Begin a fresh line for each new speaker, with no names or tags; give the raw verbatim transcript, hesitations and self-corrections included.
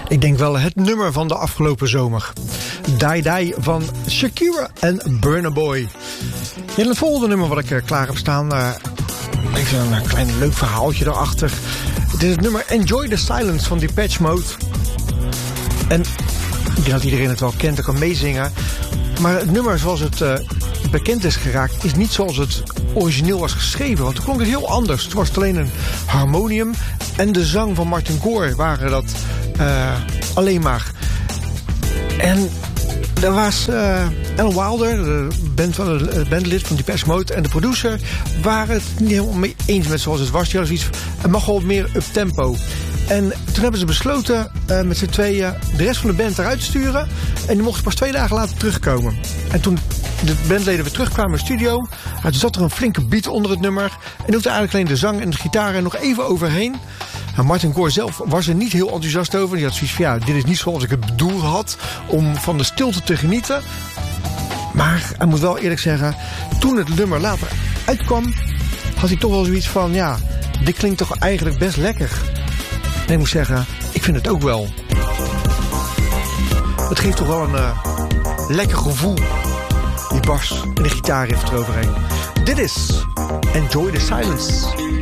Ik denk wel het nummer van de afgelopen zomer. Die Die van Shakira en Burna Boy. In het volgende nummer wat ik uh, klaar heb staan... Uh, even een uh, klein leuk verhaaltje erachter. Het is het nummer Enjoy the Silence van Depeche Mode. En ik denk dat iedereen het wel kent en kan meezingen. Maar het nummer zoals het uh, bekend is geraakt... is niet zoals het origineel was geschreven. Want toen klonk het heel anders. Het was alleen een harmonium. En de zang van Martin Gore waren dat uh, alleen maar. En er was uh, Alan Wilder, de band van, de bandlid van Depeche Mode... en de producer waren het niet helemaal mee eens met zoals het was. Die hadden zoiets, het mag wel wat meer up-tempo. En toen hebben ze besloten uh, met z'n tweeën de rest van de band eruit te sturen. En die mochten pas twee dagen later terugkomen. En toen de bandleden weer terugkwamen in de studio... toen zat er een flinke beat onder het nummer. En hoefde eigenlijk alleen de zang en de gitaar er nog even overheen. Nou, Martin Gore zelf was er niet heel enthousiast over. Die had zoiets van, ja, dit is niet zoals ik het bedoeld had... om van de stilte te genieten. Maar hij moet wel eerlijk zeggen... toen het nummer later uitkwam... had hij toch wel zoiets van... ja, dit klinkt toch eigenlijk best lekker... En ik moet zeggen, ik vind het ook wel. Het geeft toch wel een uh, lekker gevoel. Die bas en de gitaar heeft eroverheen. Dit is Enjoy the Silence.